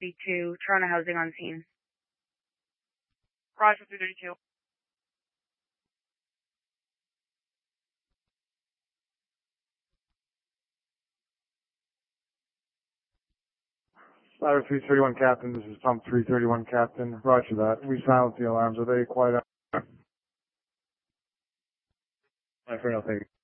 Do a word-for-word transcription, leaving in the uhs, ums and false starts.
speak to Toronto Housing on scene. Roger, three thirty-two. Ladder three thirty-one, Captain. This is pump three thirty-one, Captain. Roger that. We silenced the alarms. Are they quiet? My friend, I'll take it.